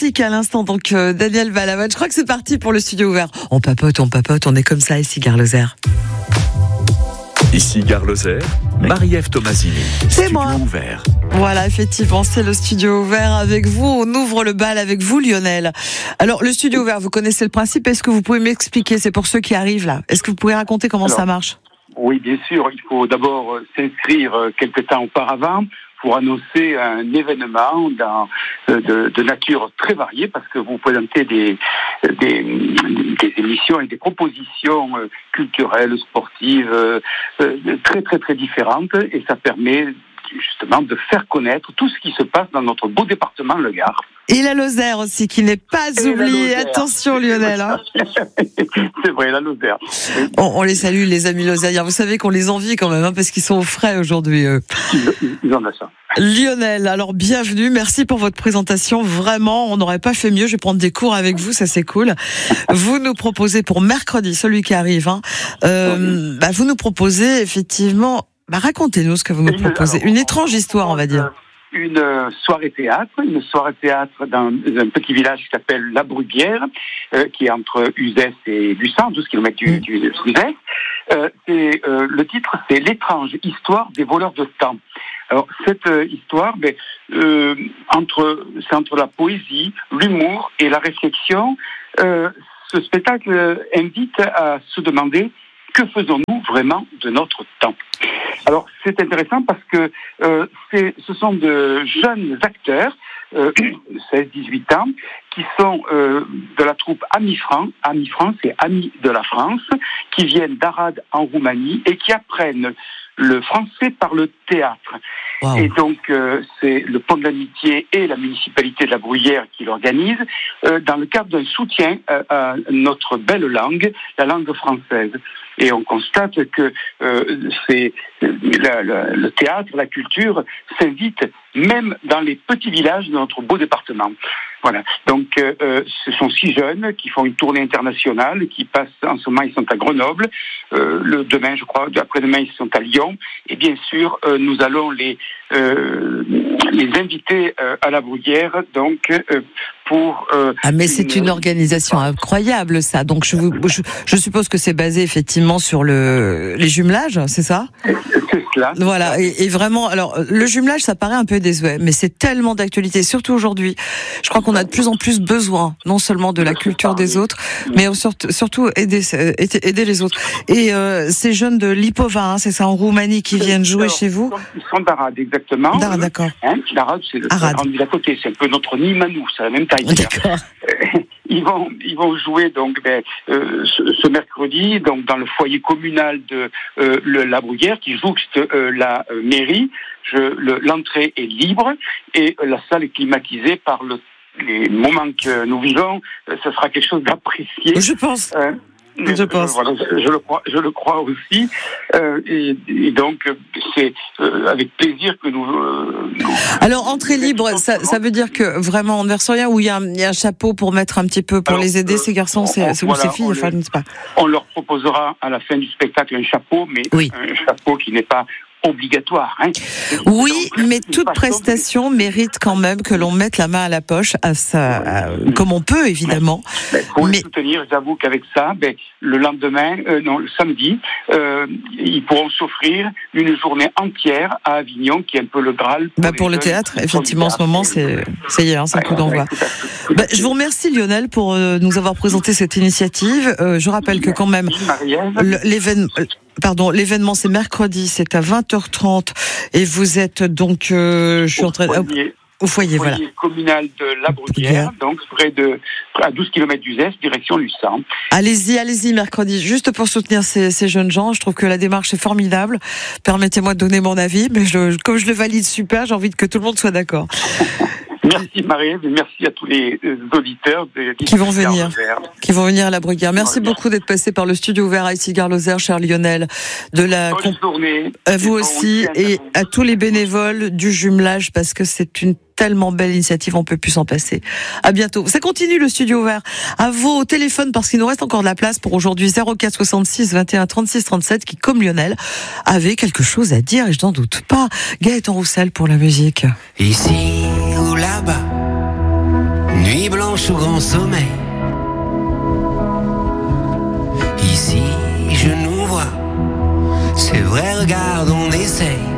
Classique à l'instant, donc Daniel Balavoine. Je crois que c'est parti pour le studio ouvert. On papote, on est comme ça ici, Gare Lozère. Ici Gare Lozère, Marie-Ève Tomasini. C'est Studio moi. Ouvert. Voilà, effectivement, c'est le studio ouvert avec vous. On ouvre le bal avec vous, Lionel. Alors, le studio ouvert, vous connaissez le principe. Est-ce que vous pouvez m'expliquer? C'est pour ceux qui arrivent là. Est-ce que vous pouvez raconter comment ça marche? Oui, bien sûr. Il faut d'abord s'inscrire quelque temps auparavant pour annoncer un événement de nature très variée, parce que vous présentez des émissions et des propositions culturelles, sportives, très très très différentes, et ça permet justement de faire connaître tout ce qui se passe dans notre beau département, le Gard. Et la Lozère aussi, qui n'est pas oubliée. Attention, Lionel. Hein. C'est vrai, la Lozère. On les salue, les amis lozériens. Vous savez qu'on les envie quand même, hein, parce qu'ils sont au frais aujourd'hui. Ils en ont ça. Lionel, alors bienvenue. Merci pour votre présentation. Vraiment, on n'aurait pas fait mieux. Je vais prendre des cours avec vous, ça c'est cool. Vous nous proposez pour mercredi, celui qui arrive, vous nous proposez effectivement... racontez-nous ce que vous nous proposez. Une étrange histoire, on va dire. Une soirée théâtre dans un petit village qui s'appelle La Bruguière, qui est entre Uzès et Luçon, 12 km du Uzès. Le titre, c'est l'étrange histoire des voleurs de temps. Alors cette histoire, c'est entre la poésie, l'humour et la réflexion. Ce spectacle invite à se demander: que faisons-nous vraiment de notre temps? Alors, c'est intéressant parce que ce sont de jeunes acteurs, 16-18 ans, qui sont de la troupe Amis France et Amis de la France, qui viennent d'Arad en Roumanie et qui apprennent le français par le théâtre. Wow. Et donc, c'est le Pont de l'Amitié et la municipalité de la Bruyère qui l'organisent dans le cadre d'un soutien à notre belle langue, la langue française. Et on constate que le théâtre, la culture s'invite même dans les petits villages de notre beau département. Voilà. Donc, ce sont 6 jeunes qui font une tournée internationale, qui passent, en ce moment, ils sont à Grenoble. Demain, je crois, après-demain, ils sont à Lyon. Et bien sûr, nous allons les inviter à la Bruyère, donc, pour... mais c'est une organisation incroyable, ça. Donc, je suppose que c'est basé, effectivement, sur les jumelages, c'est ça? C'est cela. Voilà. Et vraiment, alors, le jumelage, ça paraît un peu désuet, mais c'est tellement d'actualité, surtout aujourd'hui. Je crois qu'on a de plus en plus besoin, non seulement de la culture des autres, mais surtout aider les autres. Et ces jeunes de Lipova, hein, c'est ça, en Roumanie, qui viennent jouer chez vous? Ils sont d'Arad, exactement. D'Arad, d'accord. D'Arad, c'est le rendu d'à côté, c'est un peu notre Nimanou, c'est la même taille. D'accord. Ils vont jouer donc ce mercredi donc dans le foyer communal de la Bruyère, qui jouxte la mairie. L'entrée est libre et la salle est climatisée par les moments que nous vivons. Ce sera quelque chose d'apprécié. Je pense. Voilà, je le crois aussi, et donc c'est avec plaisir que nous. Alors entrée libre, ça veut dire que vraiment on ne verse rien, ou il y a un chapeau pour mettre un petit peu pour les aider, ces garçons, ou ces filles, enfin je ne sais pas. On leur proposera à la fin du spectacle un chapeau, mais un chapeau qui n'est pas obligatoire. Hein. Oui, donc, mais toute prestation mérite quand même que l'on mette la main à la poche, comme on peut, évidemment. Pour les soutenir, j'avoue qu'avec ça, le lendemain, le samedi, ils pourront s'offrir une journée entière à Avignon, qui est un peu le Graal. Pour le théâtre, effectivement, en ce moment, c'est le coup d'envoi. Je vous remercie, Lionel, pour nous avoir présenté cette initiative. Je rappelle que quand même, l'événement c'est mercredi, c'est à 20h30 et vous êtes donc je suis en train au foyer voilà. Communal de La Bruguière, donc à 12 km d'Uzès, direction Luçon. Allez-y mercredi, juste pour soutenir ces jeunes gens. Je trouve que la démarche est formidable. Permettez-moi de donner mon avis, mais comme je le valide super, j'ai envie que tout le monde soit d'accord. Merci Marie, merci à tous les auditeurs qui vont venir à la Bruguière. Merci beaucoup d'être passé par le studio ouvert à ici Gare Lozère, cher Lionel. Bonne journée. À vous aussi et à tous les bénévoles du jumelage, parce que c'est une tellement belle initiative, on peut plus s'en passer. À bientôt. Ça continue le studio ouvert. À vos téléphones, parce qu'il nous reste encore de la place pour aujourd'hui. 04 66 21 36 37, qui, comme Lionel, avait quelque chose à dire, et je n'en doute pas. Gaëtan Roussel pour la musique. Ici ou là-bas, nuit blanche au grand sommeil. Ici, je nous vois. C'est vrai, regarde, on essaye.